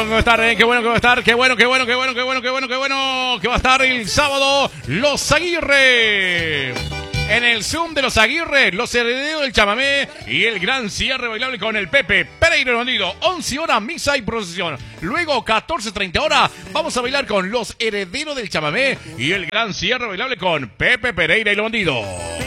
que va a estar, qué bueno que va a estar, qué bueno que va a estar el sábado, Los Aguirre. En el Zoom de Los Aguirre, Los Herederos del Chamamé y el gran cierre bailable con el Pepe Pereira Bandido. 11 horas, misa y procesión. Luego, 14:30 horas, vamos a bailar con Los Herederos del Chamamé y el gran cierre bailable con Pepe Pereira y los Bandidos.